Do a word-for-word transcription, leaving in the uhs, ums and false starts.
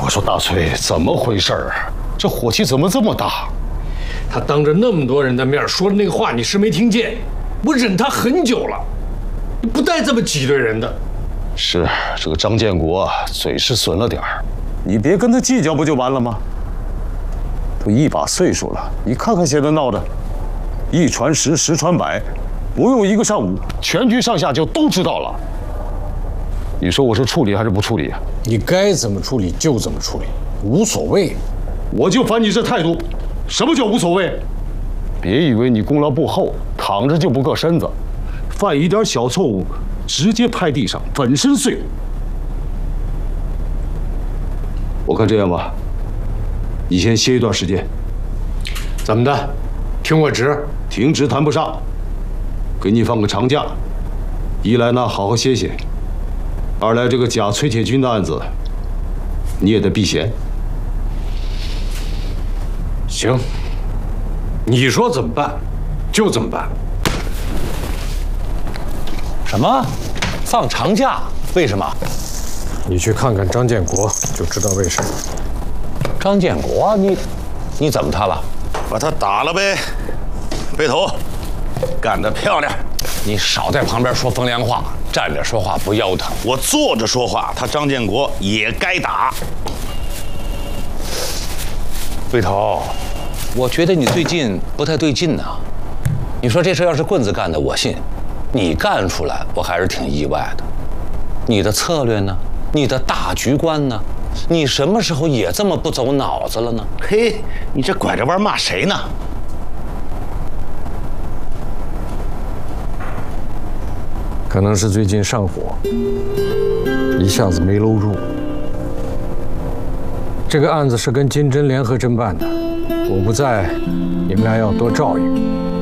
我说大崔，怎么回事儿？这火气怎么这么大？ 他当着那么多人的面说的那个话，你是没听见？我忍他很久了，你不带这么挤兑人的。 是这个张建国嘴是损了点儿， 你别跟他计较不就完了吗？都一把岁数了，你看看现在闹的，一传十，十传百，不用一个上午， 全局上下就都知道了。你说我是处理还是不处理啊？ 你该怎么处理就怎么处理，无所谓。 我就烦你这态度。什么叫无所谓？别以为你功劳不厚，躺着就不硌身子，犯一点小错误，直接拍地上，粉身碎骨。我看这样吧，你先歇一段时间。 怎么的？听我职？ 停职谈不上，给你放个长假。一来呢，好好歇歇；二来，这个假崔铁军的案子，你也得避嫌。 行，你说怎么办，就怎么办。 什么？放长假？为什么？ 你去看看张建国，就知道为什么。 张建国，你你怎么他了？ 把他打了呗，背头，干得漂亮！ 你少在旁边说风凉话，站着说话不腰疼。 我坐着说话，他张建国也该打。 背头，我觉得你最近不太对劲呐。你说这事要是棍子干的，我信；你干出来，我还是挺意外的。你的策略呢？你的大局观呢？你什么时候也这么不走脑子了呢？ 嘿，你这拐着弯骂谁呢？ 可能是最近上火，一下子没搂住。这个案子是跟金针联合侦办的，我不在，你们俩要多照应。